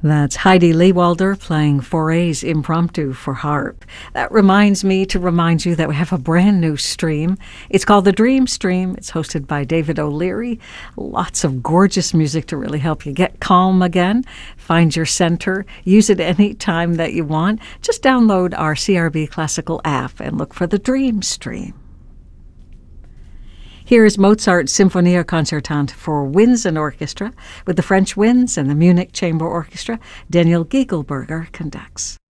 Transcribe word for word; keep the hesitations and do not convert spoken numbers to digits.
That's Heidi Lewalder playing Foray's Impromptu for harp. That reminds me to remind you that we have a brand new stream. It's called the Dream Stream. It's hosted by David O'Leary. Lots of gorgeous music to really help you get calm again. Find your center. Use it any time that you want. Just download our C R B Classical app and look for the Dream Stream. Here is Mozart's Sinfonia Concertante for winds and orchestra with the French Winds and the Munich Chamber Orchestra. Daniel Giegelberger conducts.